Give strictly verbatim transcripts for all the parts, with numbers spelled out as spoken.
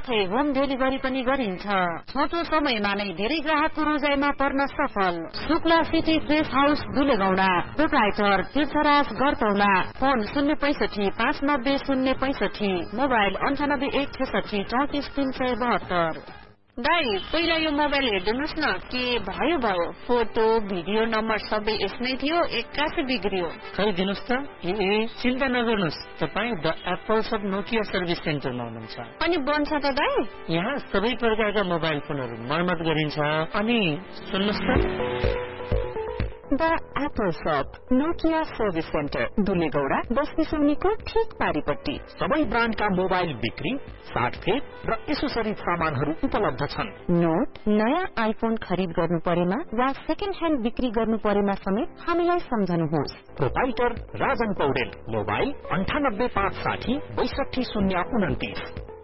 साथै home delivery पनि गरिन्छ। छोटो समयमा नै धेरै ग्राहकको रोजाइमा पर्न सफल Shukla city fresh house दुलेगौडा। Proprietor तीर्थराज गरतौला। फोन शून्य पैसठी पाँच नब्बे शून्य पैसठी। मोबाइल अन्ठानब्बे एक छैसठी चौतिस तीन सय बहत्तर। दाई पहिला यो मोबाइल हेर्दिनुहोस् न, के भयो भयो फोटो भिडियो नम्बर सबै यसमै थियो, एक्कासी बिग्रियो। खै दिनुहोस् त। ए चिन्ता नगर्नुहोस्, तपाईँ the Apple shop Nokia service सेन्टरमा हुनुहुन्छ। अनि बन्छ त दाई? यहाँ सबै प्रकारका मोबाइल फोनहरू मर्मत गरिन्छ। अनि सुन्नुहोस् त, the Apple shop Nokia service centre दुलेगौडा बस्ती सौनीको ठीक पारिपट्टि। सबै ब्रान्डका मोबाइल बिक्री, साटफेट र एसोसरिज सामानहरू उपलब्ध छन्। नोट नयाँ आइफोन खरिद गर्नु परेमा वा सेकेन्ड ह्यान्ड बिक्री गर्नु परेमा समेत हामीलाई सम्झनुहोस्। प्रोप्राइटर राजन पौडेल। मोबाइल अन्ठानब्बे पाँच साठी बैसठी शून्य उन्तिस।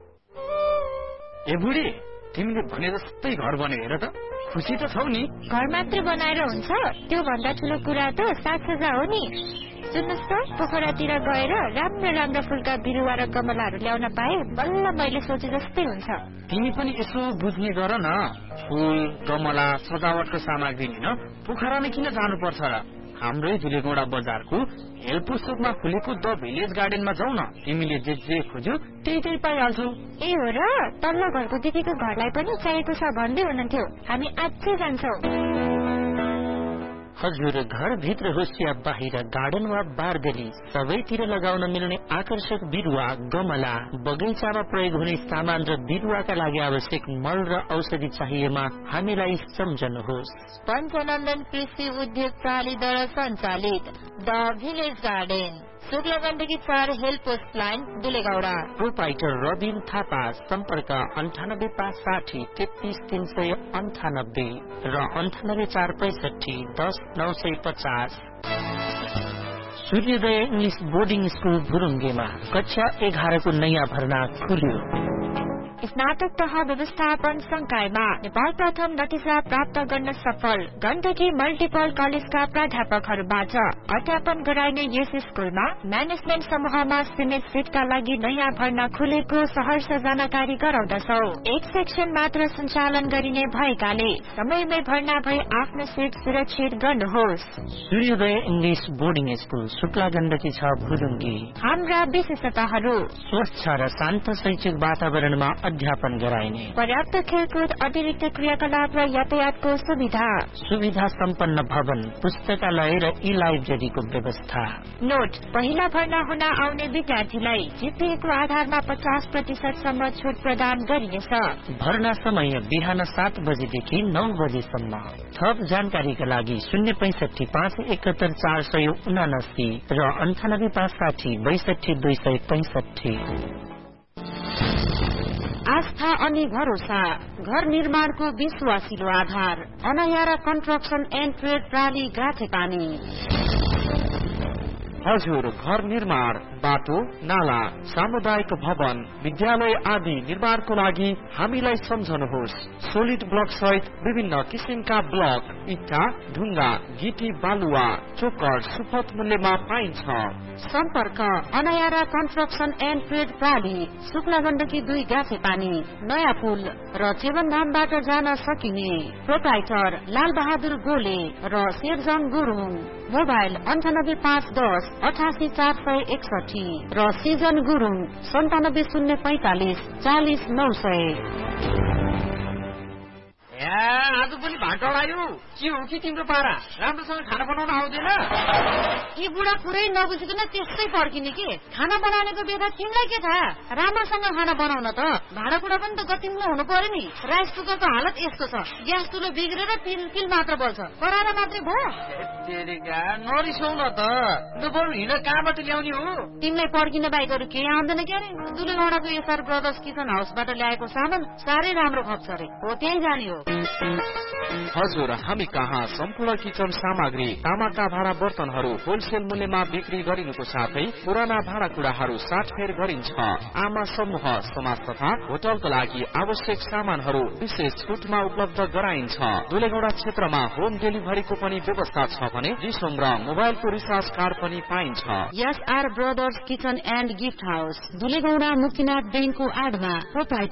ए बुढी, तिमीले भने जस्तै घर बन्यो हेर त, खुसी त छौ नि? घर मात्र बनाएर हुन्छ, त्यो भन्दा ठुलो कुरा त साथसज्जा हो नि। सुन्नुहोस् त, पोखरातिर गएर राम्रो राम्रो फुलका बिरुवा र गमलाहरू ल्याउन पाए बल्ल मैले सोचे जस्तै हुन्छ। तिमी पनि यसो बुझ्ने गर न, फुल गमला सजावटको सामग्री लिन पोखरामा किन जानु पर्छ र? हाम्रै दुलेगौडा बजारको हेल्प पुस्तकमा खुलेको द भिलेज गार्डनमा जाऊ न, तिमीले जे जे खोज्यौ त्यही त्यही पाइहाल्छौ। ए हो र, तल्लो घरको दिदीको घरलाई पनि चाहिएको छ भन्दै हुनुहुन्थ्यो, हामी आजै जान्छौ। हजुर, घरभित्र होस् या बाहिर गार्डन वा बारगली, सबैतिर लगाउन मिल्ने आकर्षक बिरुवा, गमला, बगैँचामा प्रयोग हुने सामान र बिरुवाका लागि आवश्यक मल र औषधि चाहिएमा हामीलाई सम्झनुहोस्। पञ्चनन्दन कृषि उद्योग प्रणालीद्वारा सञ्चालित the village garden, Shukla Gandaki चार help post line दुलेगौडा। Proprietor Rabin Thapa. सम्पर्क अन्ठानब्बे पाँच साठी तेत्तिस तीन सय अन्ठानब्बे र अन्ठानब्बे चार पैसठी दस नौ सय पचास। सूर्योदय इङ्ग्लिस बोर्डिङ स्कुल भुरुङ्गेमा कक्षा एघारको नयाँ भर्ना खुल्यो। स्नातक तह व्यवस्थापन संकायमा नेपाल प्रथम नतिजा प्राप्त गर्न सफल गण्डकी मल्टिपल कलेजका प्राध्यापकहरूबाट अध्यापन गराइने यस स्कुलमा म्यानेजमेन्ट समूहमा सीमित सिटका लागि नयाँ भर्ना खुलेको सहर्ष जानकारी गराउँदछौ। एक सेक्सन मात्र सञ्चालन गरिने भएकाले समयमै भर्ना भई आफ्नो सिट सुरक्षित गर्नुहोस्। सूर्योदय English boarding school Shukla Gandaki छ भुरुङ्गी। हाम्रा विशेषताहरू स्वच्छ र शान्त शैक्षिक वातावरणमा अध्यापन गराइने, पर्याप्त खेलकुद, अतिरिक्त क्रियाकलाप र यातायातको सुविधा, सुविधा सम्पन्न भवन, पुस्तकालय र ई लाइब्रेरीको व्यवस्था। नोट, पहिला भर्ना हुन आउने विद्यार्थीलाई जीपीएको आधारमा पचास प्रतिशत सम्म छुट प्रदान गरिनेछ। भर्ना समय बिहान सात बजेदेखि नौ बजेसम्म। थप जानकारीका लागि शून्य पैसठी पाँच एकहत्तर चार सय उनासी र अन्ठानब्बे पाँच साठी बैसठी दुई सय पैसठी। आस्था अनि भरोसा, घर निर्माणको विश्वासिलो आधार, अनायारा कन्स्ट्रक्सन एन्ड ट्रेड प्राली गाथेपानी। हजुर, घर निर्माण, बाटो, नाला, सामुदायिक भवन, विद्यालय आदि निर्माणको लागि हामीलाई सम्झनुहोस्। सोलिड ब्लक सहित विभिन्न किसिमका ब्लक, इट्टा, ढुङ्गा, गिटी, बालुवा, चोकर सुपथ मूल्यमा पाइन्छ। सम्पर्क अनायारा construction and trade प्राली, Shukla Gandaki दुई गाछे पानी, नयाँ पुल र चेवनधामबाट जान सकिने। प्रोप्राइटर लाल बहादुर गोले र शेरजङ गुरुङ। मोबाइल अन्ठानब्बे पाँच दस अठासी चार सय एकसठी र सिजन गुरुङ सन्तानब्बे शून्य पैतालिस चालिस नौ सय। आज पनि भाट अडायो, के हो कि तिम्रो पारा? राम्रोसँग खाना बनाउन आउँदैन? यी बुढा कुरै नबुझिकन त्यस्तै फर्किने के? खाना बनाउनेको बेथा तिमीलाई के थाहा? राम्रोसँग खाना बनाउन त भाँडाकुँडा पनि त गतिलो हुनु पर्यो नि। राइस कुकरको हालत यस्तो छ, ग्यास चुलो बिग्रेर पिल मात्र बल्छ, कराएर मात्रै भयो। नरिसाउ न त, बरु हिँड कहाँबाट ल्याउने हो? तिमीलाई पड्किन बाइकहरू केही आउँदैन के अरे? दुलेगौडाको एसआर ब्रदर्स किचन हाउसबाट ल्याएको सामान साह्रै राम्रो खप्छ अरे, हो त्यही जाने हो। हजुर, हामी कहाँ सम्पूर्ण किचन सामग्री, तामाका भाँडा बर्तनहरू होलसेल मूल्यमा बिक्री गरिनुको साथै पुराना भाँडाकुँडाहरू साटफेर गरिन्छ। आमा समूह, समाज तथा होटलको लागि आवश्यक सामानहरू विशेष छुटमा उपलब्ध गराइन्छ। दुलेगौडा क्षेत्रमा होम डेलिभरीको पनि व्यवस्था छ भने रिसोम र मोबाइलको रिचार्ज कार्ड पनि पाइन्छ। SR brothers kitchen and gift house, दुलेगौडा Muktinath ब्याङ्कको आडमा।